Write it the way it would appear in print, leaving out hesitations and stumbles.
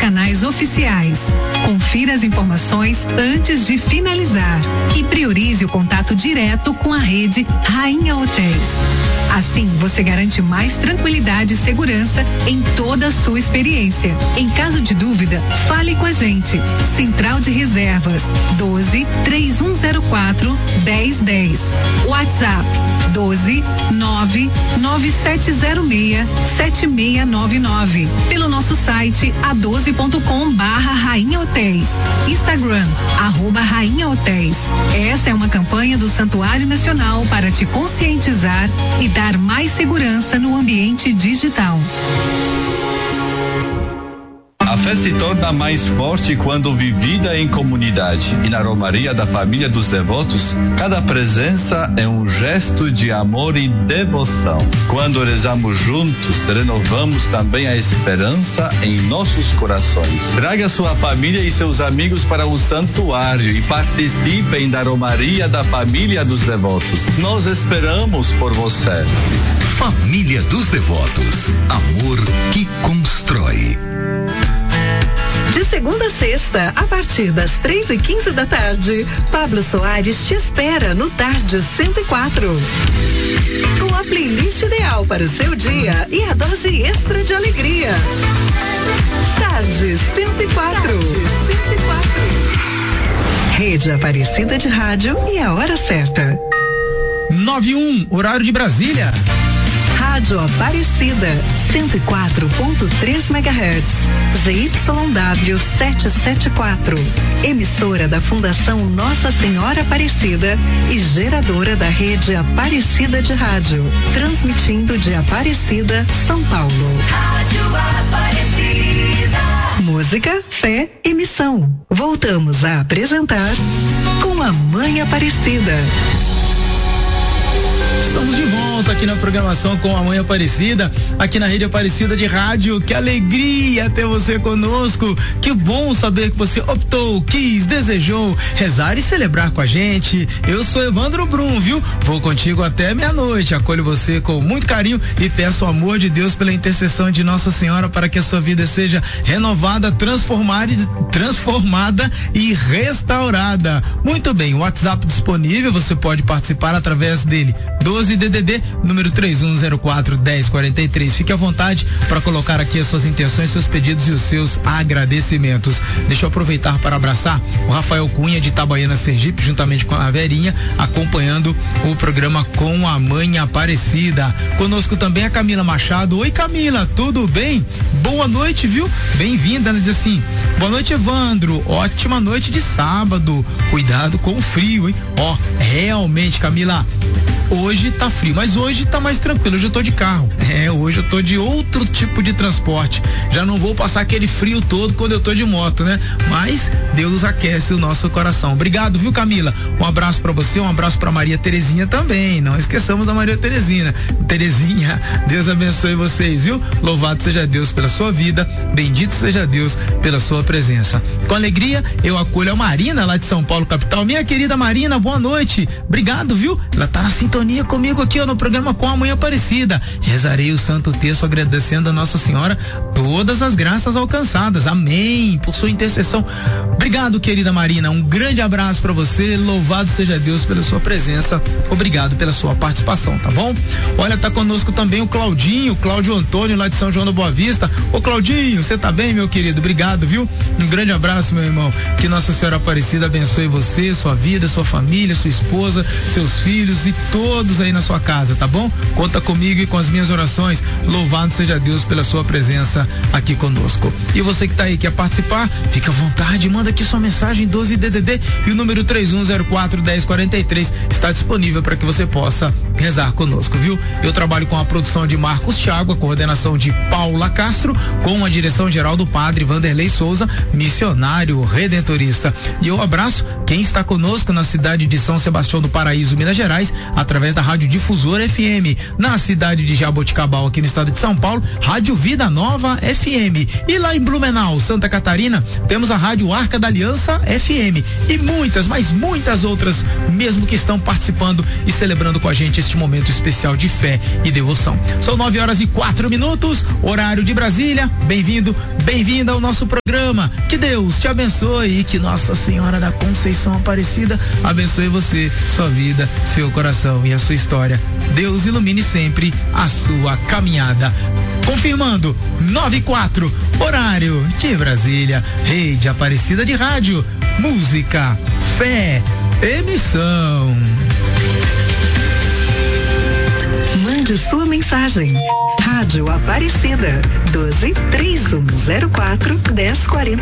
canais oficiais. Confira as informações antes de finalizar e priorize o contato direto com a rede Rainha Hotéis. Assim, você garante mais tranquilidade e segurança em toda a sua experiência. Em caso de dúvida, fale com a gente. Central de Reservas 12 3104 1010. WhatsApp 12 99706 7699. Pelo nosso site a12.com/Rainha Hotéis. Instagram @Rainha Hotéis. Essa é uma campanha do Santuário Nacional para te conscientizar e dar mais segurança no ambiente digital. A fé se torna mais forte quando vivida em comunidade. E na Romaria da Família dos Devotos, cada presença é um gesto de amor e devoção. Quando rezamos juntos, renovamos também a esperança em nossos corações. Traga sua família e seus amigos para o santuário e participem da Romaria da Família dos Devotos. Nós esperamos por você. Família dos Devotos. Amor que constrói. De segunda a sexta, a partir das 3h15 da tarde, Pablo Soares te espera no Tarde 104. Com a playlist ideal para o seu dia e a dose extra de alegria. Tarde 104. Rede Aparecida de Rádio e a hora certa. 9:01, horário de Brasília. Rádio Aparecida, 104.3 MHz, ZYW 774, emissora da Fundação Nossa Senhora Aparecida e geradora da rede Aparecida de Rádio, transmitindo de Aparecida, São Paulo. Rádio Aparecida. Música, fé e missão. Voltamos a apresentar Com a Mãe Aparecida. Estamos de volta aqui na programação Com a Mãe Aparecida, aqui na Rede Aparecida de Rádio. Que alegria ter você conosco. Que bom saber que você optou, quis, desejou rezar e celebrar com a gente. Eu sou Evandro Brum, viu? Vou contigo até meia-noite. Acolho você com muito carinho e peço o amor de Deus pela intercessão de Nossa Senhora para que a sua vida seja renovada, transformada e restaurada. Muito bem, o WhatsApp disponível, você pode participar através dele. 12 DDD, número 3104-1043. Fique à vontade para colocar aqui as suas intenções, seus pedidos e os seus agradecimentos. Deixa eu aproveitar para abraçar o Rafael Cunha de Itabaiana, Sergipe, juntamente com a Verinha, acompanhando o programa Com a Mãe Aparecida. Conosco também a Camila Machado. Oi, Camila, tudo bem? Boa noite, viu? Bem-vinda. Ela diz assim: boa noite, Evandro. Ótima noite de sábado. Cuidado com o frio, hein? Realmente, Camila, hoje tá frio, mas hoje tá mais tranquilo. Hoje eu tô de carro. Hoje eu tô de outro tipo de transporte. Já não vou passar aquele frio todo quando eu tô de moto, né? Mas Deus aquece o nosso coração. Obrigado, viu, Camila? Um abraço pra você, um abraço pra Maria Terezinha também. Não esqueçamos da Maria Terezinha. Deus abençoe vocês, viu? Louvado seja Deus pela sua vida. Bendito seja Deus pela sua presença. Com alegria, eu acolho a Marina lá de São Paulo, capital. Minha querida Marina, boa noite. Obrigado, viu? Ela tá na sintonia comigo aqui, no programa Com a Mãe Aparecida. Rezarei o Santo Terço agradecendo a Nossa Senhora todas as graças alcançadas. Amém. Por sua intercessão. Obrigado, querida Marina. Um grande abraço para você. Louvado seja Deus pela sua presença. Obrigado pela sua participação, tá bom? Olha, tá conosco também o Cláudio Antônio, lá de São João da Boa Vista. Ô, Claudinho, você tá bem, meu querido? Obrigado, viu? Um grande abraço, meu irmão. Que Nossa Senhora Aparecida abençoe você, sua vida, sua família, sua esposa, seus filhos e todos aí na sua casa, tá bom? Conta comigo e com as minhas orações. Louvado seja Deus pela sua presença aqui conosco. E você que tá aí, quer participar? Fica à vontade, manda aqui sua mensagem 12 DDD e o número 3104-1043 está disponível para que você possa rezar conosco, viu? Eu trabalho com a produção de Marcos Thiago, a coordenação de Paula Castro, com a direção geral do Padre Vanderlei Souza, missionário redentorista. E eu abraço quem está conosco na cidade de São Sebastião do Paraíso, Minas Gerais, através da Rádio Difusora FM, na cidade de Jaboticabal, aqui no estado de São Paulo, Rádio Vida Nova FM, e lá em Blumenau, Santa Catarina, temos a Rádio Arca da Aliança FM e muitas, mas muitas outras, mesmo que estão participando e celebrando com a gente este momento especial de fé e devoção. São 9h04, horário de Brasília. Bem-vindo, bem-vinda ao nosso programa Que Deus te abençoe e que Nossa Senhora da Conceição Aparecida abençoe você, sua vida, seu coração e a sua história. Deus ilumine sempre a sua caminhada. Confirmando, 9:04, horário de Brasília, Rede Aparecida de Rádio, música, fé, emissão. Mande sua mensagem. Rádio Aparecida, 12 3104 1040.